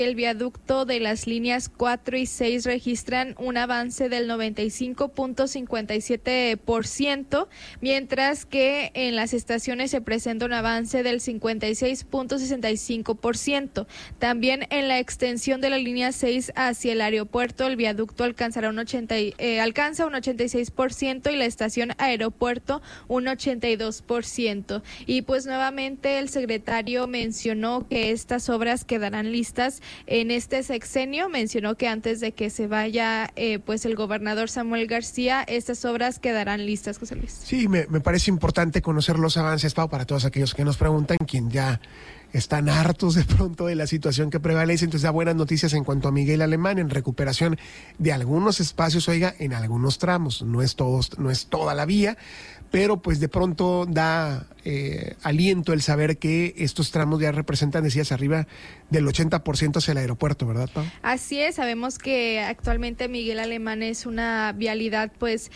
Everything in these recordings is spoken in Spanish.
El viaducto de las líneas 4 y 6 registran un avance del 95.57%, mientras que en las estaciones se presenta un avance del 56.65%. También en la extensión de la línea 6 hacia el aeropuerto, el viaducto alcanza un 86% y la estación aeropuerto un 82%. Y pues nuevamente el secretario mencionó que estas obras quedarán listas en este sexenio. Mencionó que antes de que se vaya pues el gobernador Samuel García, estas obras quedarán listas, José Luis. Sí, me parece importante conocer los avances, Pau, para todos aquellos que nos preguntan, quien ya están hartos de pronto de la situación que prevalece. Entonces da buenas noticias en cuanto a Miguel Alemán, en recuperación de algunos espacios, oiga, en algunos tramos, no es toda la vía, pero pues de pronto da aliento el saber que estos tramos ya representan, decías, arriba del 80% hacia el aeropuerto, ¿verdad, Pau? Así es, sabemos que actualmente Miguel Alemán es una vialidad pues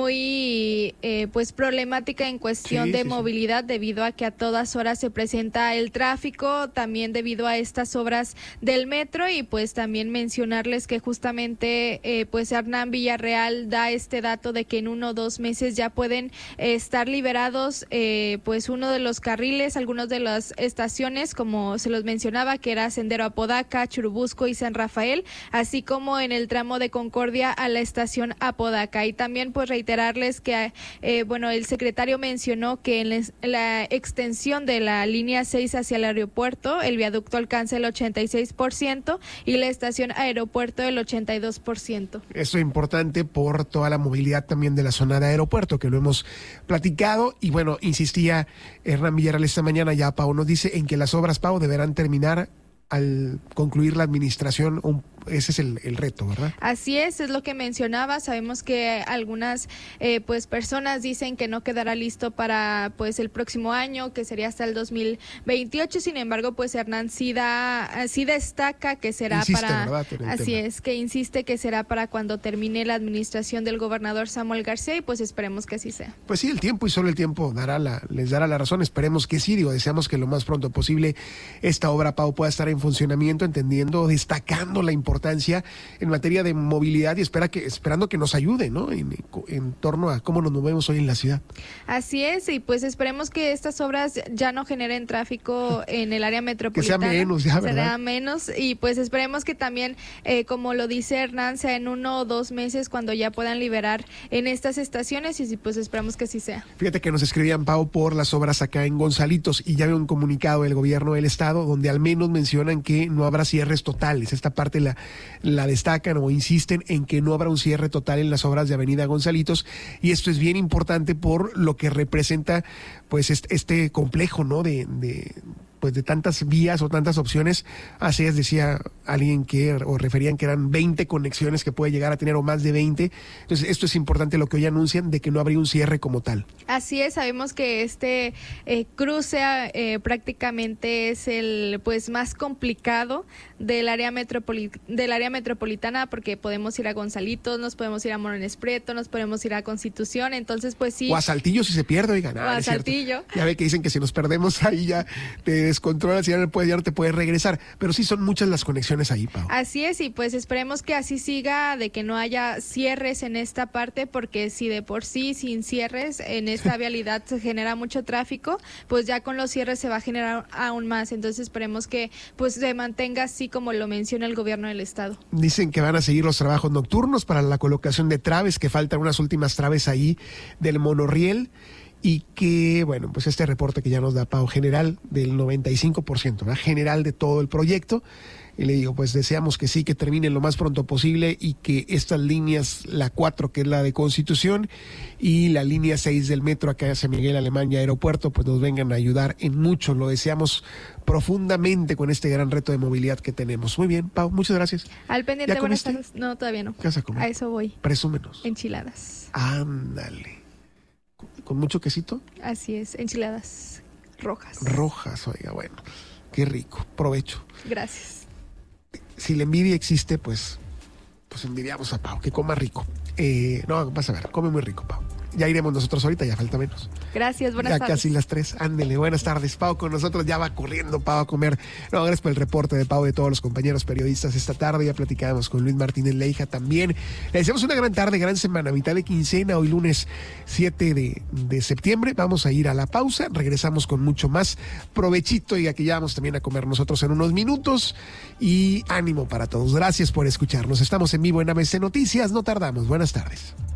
muy pues problemática en cuestión de movilidad, debido a que a todas horas se presenta el tráfico, también debido a estas obras del metro. Y pues también mencionarles que justamente pues Hernán Villarreal da este dato de que en 1 o 2 meses ya pueden estar liberados pues uno de los carriles, algunos de las estaciones, como se los mencionaba, que era Sendero Apodaca, Churubusco y San Rafael, así como en el tramo de Concordia a la estación Apodaca. Y también pues reiterarles que el secretario mencionó que en la extensión de la línea 6 hacia el aeropuerto, el viaducto alcanza el 86% y la estación aeropuerto el 82%. Esto es importante por toda la movilidad también de la zona de aeropuerto, que lo hemos platicado. Y bueno, insistía Hernán Villarreal esta mañana, ya Pau nos dice, en que las obras, Pau, deberán terminar al concluir la administración. Ese es el reto, ¿verdad? Así es lo que mencionaba. Sabemos que algunas pues personas dicen que no quedará listo para pues el próximo año, que sería hasta el 2028. Sin embargo, pues Hernán sí destaca que será insiste, para ¿verdad? así es, que insiste que será para cuando termine la administración del gobernador Samuel García, y pues esperemos que así sea. Pues sí, el tiempo y solo el tiempo les dará la razón. Esperemos que sí, deseamos que lo más pronto posible esta obra, Pau, pueda estar en funcionamiento, destacando la importancia en materia de movilidad y esperando que nos ayude, ¿no? En torno a cómo nos movemos hoy en la ciudad. Así es, y pues esperemos que estas obras ya no generen tráfico en el área metropolitana. Que sea menos, ya, ¿verdad? Será menos, y pues esperemos que también, como lo dice Hernán, sea en 1 o 2 meses cuando ya puedan liberar en estas estaciones, y pues esperamos que así sea. Fíjate que nos escribían, Pau, por las obras acá en Gonzalitos, y ya había un comunicado del gobierno del estado donde al menos mencionan que no habrá cierres totales. Esta parte la destacan o insisten en que no habrá un cierre total en las obras de Avenida Gonzalitos, y esto es bien importante por lo que representa pues este complejo, ¿no? de tantas vías o tantas opciones. Así es, decía alguien o referían que eran 20 conexiones que puede llegar a tener, o más de 20. Entonces esto es importante, lo que hoy anuncian, de que no habría un cierre como tal. Así es, sabemos que este cruce prácticamente es el pues más complicado del área metropolitana, porque podemos ir a Gonzalitos, nos podemos ir a Morones Prieto, nos podemos ir a Constitución. Entonces pues sí. O a Saltillo si se pierde, oigan. O a Saltillo. Ya ve que dicen que si nos perdemos ahí ya te descontrolas y ya no te puedes regresar, pero sí son muchas las conexiones ahí, Pau. Así es, y pues esperemos que así siga, de que no haya cierres en esta parte, porque si de por sí sin cierres en esta vialidad se genera mucho tráfico, pues ya con los cierres se va a generar aún más. Entonces esperemos que pues se mantenga así como lo menciona el gobierno del estado. Dicen que van a seguir los trabajos nocturnos para la colocación de traves, que faltan unas últimas traves ahí del monorriel. Y que, bueno, pues este reporte que ya nos da Pau, general del 95%, ¿verdad? General de todo el proyecto. Y le digo, pues deseamos que sí, que termine lo más pronto posible, y que estas líneas, la 4, que es la de Constitución, y la línea 6 del metro acá hacia Miguel Alemán y Aeropuerto, pues nos vengan a ayudar en mucho. Lo deseamos profundamente con este gran reto de movilidad que tenemos. Muy bien, Pau, muchas gracias. Al pendiente, buenas tardes. No, todavía no. ¿Qué vas a comer? A eso voy. Presúmenos. Enchiladas. Ándale. ¿Con mucho quesito? Así es, enchiladas rojas. Rojas, oiga, bueno, qué rico, provecho. Gracias. Si la envidia existe, pues envidiamos a Pau, que coma rico. No, vas a ver, come muy rico, Pau. ya iremos nosotros ahorita, ya falta menos. Gracias, buenas tardes. Ya casi las 3, ándele, buenas tardes. Pau con nosotros, ya va corriendo Pau a comer. No, gracias por el reporte de Pau, de todos los compañeros periodistas esta tarde. Ya platicábamos con Luis Martínez Leija también. Le deseamos una gran tarde, gran semana, mitad de quincena, hoy lunes 7 de septiembre. Vamos a ir a la pausa, regresamos con mucho más provechito y aquí ya vamos también a comer nosotros en unos minutos. Y ánimo para todos. Gracias por escucharnos. Estamos en vivo en ABC Noticias, no tardamos. Buenas tardes.